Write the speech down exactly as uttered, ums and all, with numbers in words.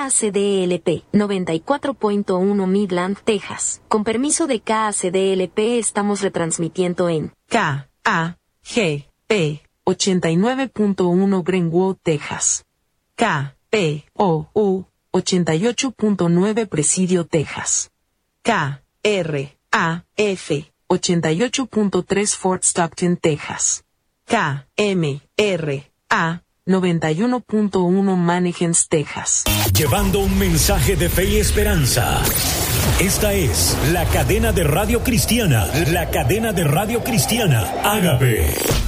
K A C D L P noventa y cuatro punto uno Midland, Texas. Con permiso de K A C D L P estamos retransmitiendo en K A G P ochenta y nueve punto uno Greenwood, Texas. K P O U ochenta y ocho punto nueve Presidio, Texas. K R A F ochenta y ocho punto tres Fort Stockton, Texas. K M R A noventa y uno punto uno Mannequins, Texas. Llevando un mensaje de fe y esperanza. Esta es la cadena de radio cristiana, la cadena de radio cristiana Ágape.